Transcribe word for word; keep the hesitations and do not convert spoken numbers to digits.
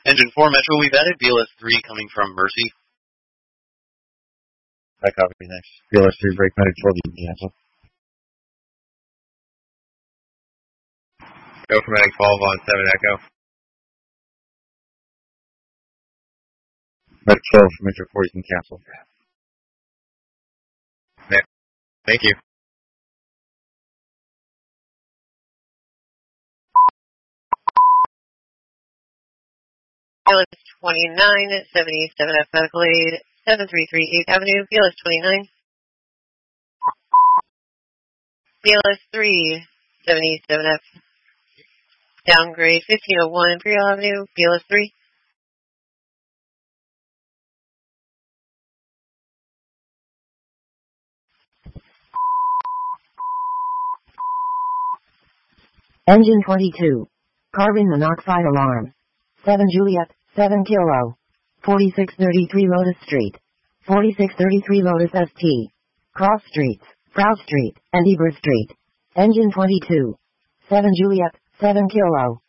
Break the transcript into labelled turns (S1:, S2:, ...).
S1: Engine four Metro, we've added B L S three coming from Mercy.
S2: I copy, next. B L S three, brake medic twelve, you can cancel.
S3: Go for medic twelve on seven Echo.
S2: Medic twelve from Metro four, you can cancel.
S3: Thank you.
S4: B L S twenty-nine, seventy-seven F Medical Aid, seven three three eighth Avenue, B L S twenty-nine. B L S three, seventy-seven F, downgrade fifteen oh one Imperial Avenue, B L S three.
S5: Engine twenty-two. Carbon monoxide alarm. seven Juliet, seven Kilo. forty-six thirty-three Lotus Street. forty-six thirty-three Lotus S T. Cross Streets, Proud Street, and Eber Street. Engine twenty-two. seven Juliet, seven Kilo.